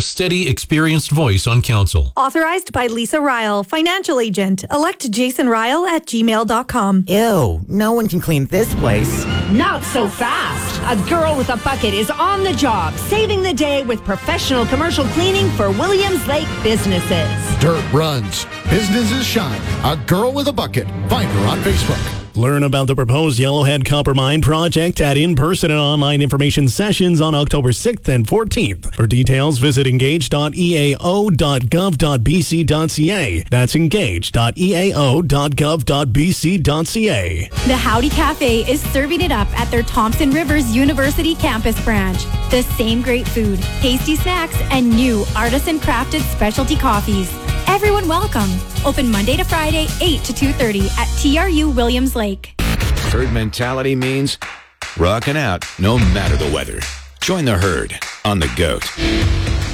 steady, experienced voice on council. Authorized by Lisa Ryle, financial agent. Elect Jason Ryle at gmail.com. Ew, no one can clean this place. Not so fast. A girl with a bucket is on the job, saving the day with professional commercial cleaning for Williams Lake businesses. Dirt runs. Businesses shine. A girl with a bucket. Find her on Facebook. Learn about the proposed Yellowhead Copper Mine project at in-person and online information sessions on October 6th and 14th. For details, visit engage.eao.gov.bc.ca. That's engage.eao.gov.bc.ca. The Howdy Cafe is serving it up at their Thompson Rivers University campus branch. The same great food, tasty snacks, and new artisan-crafted specialty coffees. Everyone welcome. Open Monday to Friday, 8 to 2:30 at TRU Williams Lake. Herd mentality means rocking out no matter the weather. Join the herd on the GOAT.